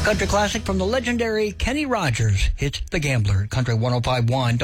Country classic from the legendary Kenny Rogers. It's The Gambler, Country 105.1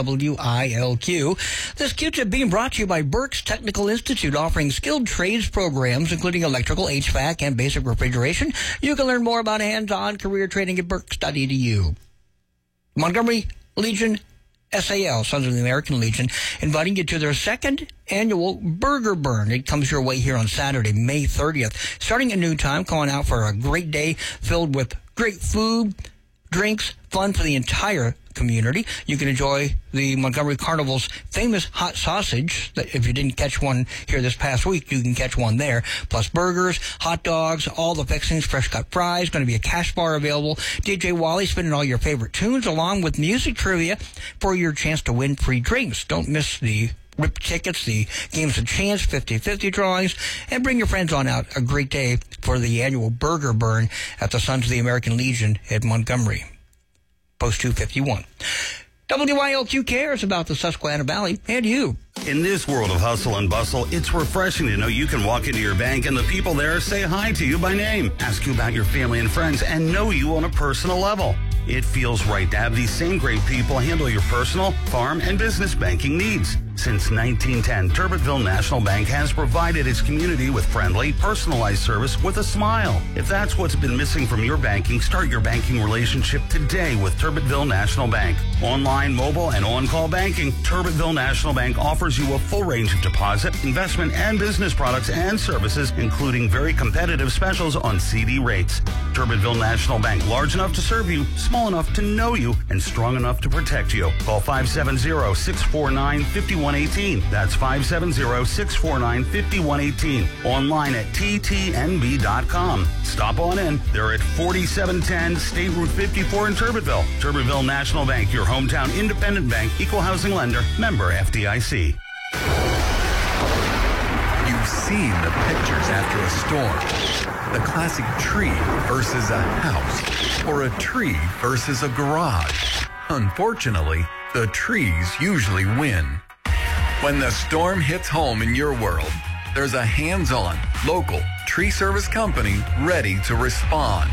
WILQ. This Q-tip being brought to you by Burke's Technical Institute, offering skilled trades programs, including electrical, HVAC, and basic refrigeration. You can learn more about hands-on career training at burks.edu. Montgomery Legion SAL, Sons of the American Legion, inviting you to their second annual Burger Burn. It comes your way here on Saturday, May 30th. Starting at noon time, calling out for a great day filled with great food, drinks, fun for the entire community. You can enjoy the Montgomery Carnival's famous hot sausage. That if you didn't catch one here this past week, you can catch one there. Plus burgers, hot dogs, all the fixings, fresh cut fries. Going to be a cash bar available. DJ Wally spinning all your favorite tunes, along with music trivia for your chance to win free drinks. Don't miss the RIP tickets, the games of chance, 50-50 drawings, and bring your friends on out. A great day for the annual Burger Burn at the Sons of the American Legion at Montgomery. Post 251. WILQ cares about the Susquehanna Valley and you. In this world of hustle and bustle, it's refreshing to know you can walk into your bank and the people there say hi to you by name, ask you about your family and friends, and know you on a personal level. It feels right to have these same great people handle your personal, farm, and business banking needs. Since 1910, Turbitville National Bank has provided its community with friendly, personalized service with a smile. If that's what's been missing from your banking, start your banking relationship today with Turbitville National Bank. Online, mobile, and on-call banking, Turbitville National Bank offers you a full range of deposit, investment, and business products and services, including very competitive specials on CD rates. Turbitville National Bank, large enough to serve you, small enough to know you, and strong enough to protect you. Call 570-649-5118. That's 570-649-5118. Online at ttnb.com. Stop on in. They're at 4710 State Route 54 in Turbitville. Turbitville National Bank, your hometown independent bank, equal housing lender, member FDIC. You've seen the pictures after a storm. The classic tree versus a house, or a tree versus a garage. Unfortunately, the trees usually win. When the storm hits home in your world, there's a hands-on, local tree service company ready to respond.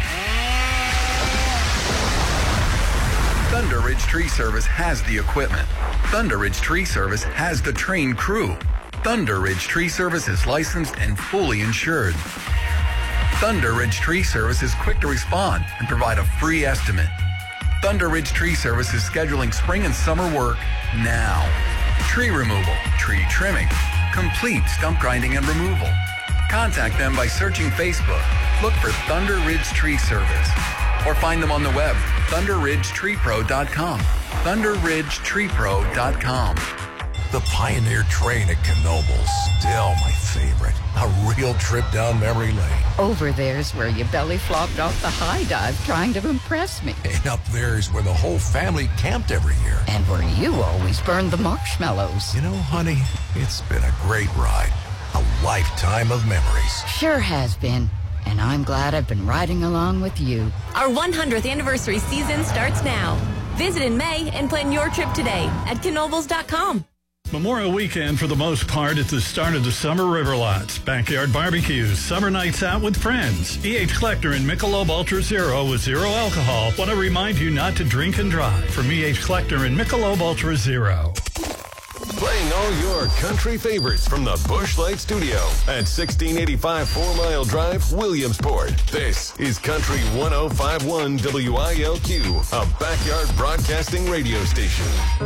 Thunder Ridge Tree Service has the equipment. Thunder Ridge Tree Service has the trained crew. Thunder Ridge Tree Service is licensed and fully insured. Thunder Ridge Tree Service is quick to respond and provide a free estimate. Thunder Ridge Tree Service is scheduling spring and summer work now. Tree removal, tree trimming, complete stump grinding and removal. Contact them by searching Facebook. Look for Thunder Ridge Tree Service. Or find them on the web, thunderridgetreepro.com. thunderridgetreepro.com. The Pioneer train at Knoebels, still my favorite. A real trip down memory lane. Over there's where you belly flopped off the high dive trying to impress me. And up there's where the whole family camped every year. And where you always burned the marshmallows. You know, honey, it's been a great ride. A lifetime of memories. Sure has been. And I'm glad I've been riding along with you. Our 100th anniversary season starts now. Visit in May and plan your trip today at Knoebels.com. Memorial Weekend, for the most part, at the start of the summer river lots. Backyard barbecues, summer nights out with friends. E.H. Kleckner and Michelob Ultra Zero with zero alcohol want to remind you not to drink and drive. From E.H. Kleckner and Michelob Ultra Zero. Playing all your country favorites from the Busch Light Studio at 1685 4 Mile Drive, Williamsport. This is Country 105.1 WILQ, a backyard broadcasting radio station.